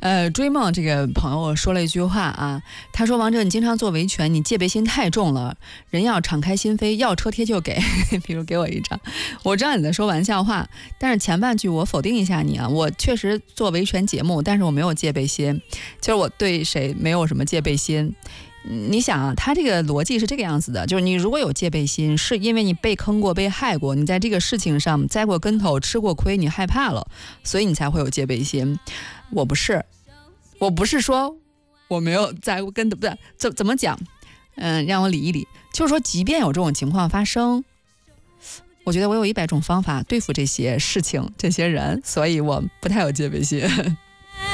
追梦这个朋友说了一句话啊，他说王哲你经常做维权，你戒备心太重了，人要敞开心扉，要车贴就给比如给我一张。我知道你在说玩笑话，但是前半句我否定一下你啊，我确实做维权节目，但是我没有戒备心，就是我对谁没有什么戒备心。你想啊，他这个逻辑是这个样子的，就是你如果有戒备心，是因为你被坑过、被害过，你在这个事情上栽过跟头、吃过亏，你害怕了，所以你才会有戒备心。我不是说我没有栽过跟头，不是怎么讲？让我理一理，就是说，即便有这种情况发生，我觉得我有100种方法对付这些事情、这些人，所以我不太有戒备心。